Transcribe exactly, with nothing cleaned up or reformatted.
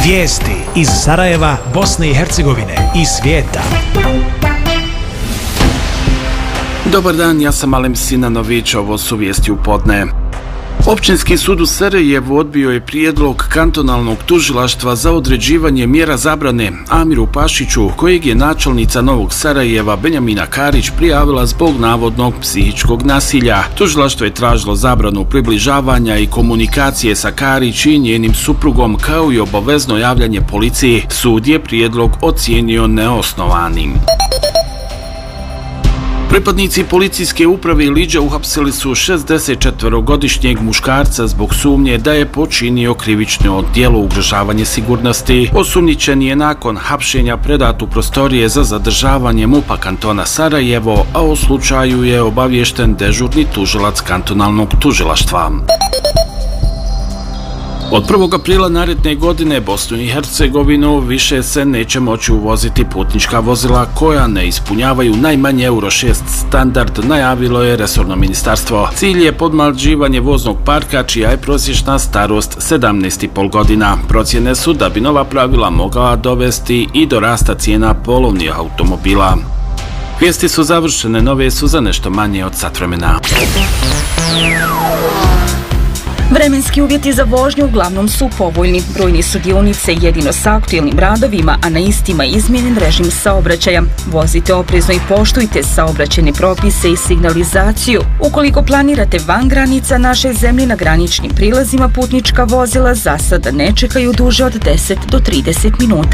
Vijesti iz Sarajeva, Bosne i Hercegovine i svijeta. Dobar dan, ja sam Alem Sinanović, ovo su vijesti u podne. Općinski sud u Sarajevu odbio je prijedlog kantonalnog tužilaštva za određivanje mjera zabrane Amiru Pašiću, kojeg je načelnica Novog Sarajeva Benjamina Karić prijavila zbog navodnog psihičkog nasilja. Tužilaštvo je tražilo zabranu približavanja i komunikacije sa Karić i njenim suprugom, kao i obavezno javljanje policiji. Sud je prijedlog ocijenio neosnovanim. Pripadnici policijske uprave Iliđa uhapsili su šezdesetčetvorogodišnjeg muškarca zbog sumnje da je počinio krivično djelo ugrožavanje sigurnosti. Osumnjičen je nakon hapšenja predat u prostorije za zadržavanje MUP-a kantona Sarajevo, a o slučaju je obaviješten dežurni tužilac kantonalnog tužilaštva. Od prvog aprila naredne godine Bosnu i Hercegovinu više se neće moći uvoziti putnička vozila koja ne ispunjavaju najmanje euro šest standard, najavilo je resorno ministarstvo. Cilj je podmlađivanje voznog parka, čija je prosječna starost sedamnaest i pol godina. Procjene su da bi nova pravila mogla dovesti i do rasta cijena polovnih automobila. Vijesti su završene, nove su za nešto manje od sat vremena. Vremenski uvjeti za vožnju uglavnom su povoljni. Brojni su dionice jedino sa aktuelnim radovima, a na istima izmijenjen režim saobraćaja. Vozite oprezno i poštujte saobraćajne propise i signalizaciju. Ukoliko planirate van granica naše zemlje, na graničnim prilazima putnička vozila za sada ne čekaju duže od deset do trideset minuta.